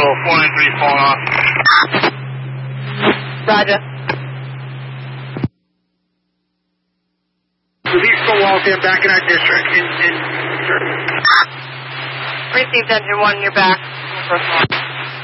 Patrol 493 falling off. Roger. Release the walls in back in our district. Received engine 1, you're back.